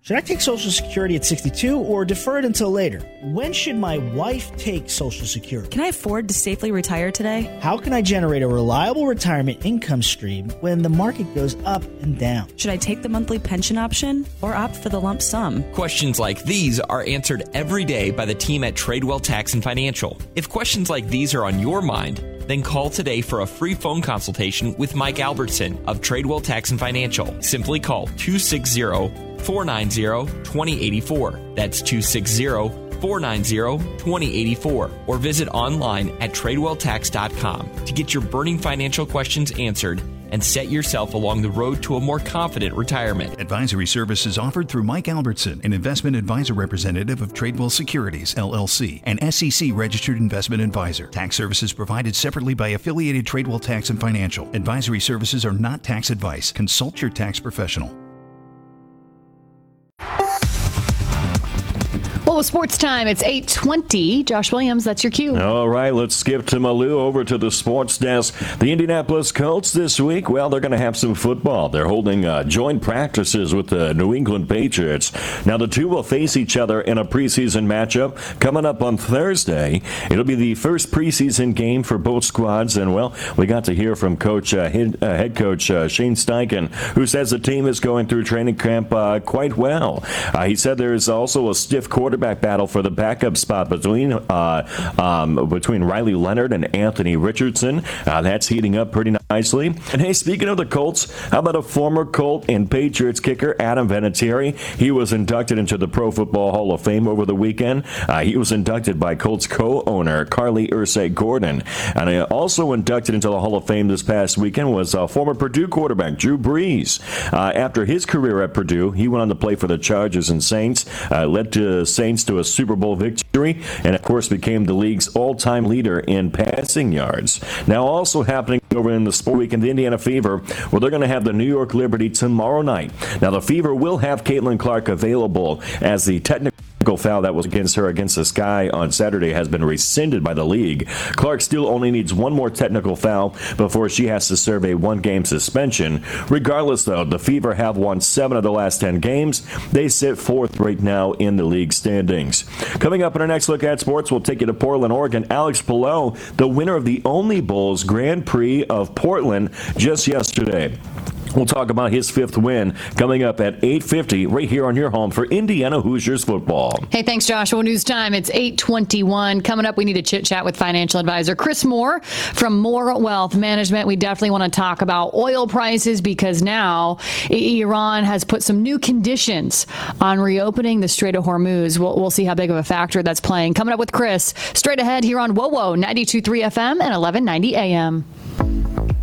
Should I take Social Security at 62 or defer it until later? When should my wife take Social Security? Can I afford to safely retire today? How can I generate a reliable retirement income stream when the market goes up and down? Should I take the monthly pension option or opt for the lump sum? Questions like these are answered every day by the team at Tradewell Tax and Financial. If questions like these are on your mind, then call today for a free phone consultation with Mike Albertson of Tradewell Tax and Financial. Simply call 260-490-2084. That's 260-490-2084. Or visit online at TradewellTax.com to get your burning financial questions answered and set yourself along the road to a more confident retirement. Advisory services offered through Mike Albertson, an investment advisor representative of Tradewell Securities, LLC, an SEC-registered investment advisor. Tax services provided separately by affiliated Tradewell Tax and Financial. Advisory services are not tax advice. Consult your tax professional. Well, sports time. It's 8:20. Josh Williams, that's your cue. All right, let's skip to Malou over to the sports desk. The Indianapolis Colts this week, well, they're going to have some football. They're holding joint practices with the New England Patriots. Now, the two will face each other in a preseason matchup coming up on Thursday. It'll be the first preseason game for both squads, and, well, we got to hear from head coach Shane Steichen, who says the team is going through training camp quite well. He said there is also a stiff quarterback battle for the backup spot between Riley Leonard and Anthony Richardson. That's heating up pretty nicely. And hey, speaking of the Colts, how about a former Colt and Patriots kicker, Adam Vinatieri? He was inducted into the Pro Football Hall of Fame over the weekend. He was inducted by Colts co-owner Carly Ursay-Gordon. And also inducted into the Hall of Fame this past weekend was former Purdue quarterback Drew Brees. After his career at Purdue, he went on to play for the Chargers and Saints, led to Saints to a Super Bowl victory, and of course became the league's all-time leader in passing yards. Now also happening over in the sport weekend, the Indiana Fever, well, they're going to have the New York Liberty tomorrow night. Now the Fever will have Caitlin Clark available, as the technical foul that was against her against the Sky on Saturday has been rescinded by the league. Clark still only needs one more technical foul before she has to serve a one-game suspension. Regardless, though, the Fever have won 7 of the last 10 games. They sit 4th right now in the league standings. Coming up in our next look at sports, we'll take you to Portland, Oregon. Alex Palou, the winner of the Only Bulls Grand Prix of Portland just yesterday. We'll talk about his 5th win coming up at 8:50 right here on your home for Indiana Hoosiers football. Hey, thanks, Joshua. News time. It's 8:21. Coming up, we need to chit-chat with financial advisor Chris Moore from Moore Wealth Management. We definitely want to talk about oil prices because now Iran has put some new conditions on reopening the Strait of Hormuz. We'll see how big of a factor that's playing. Coming up with Chris straight ahead here on WOWO 92.3 FM and 1190 AM.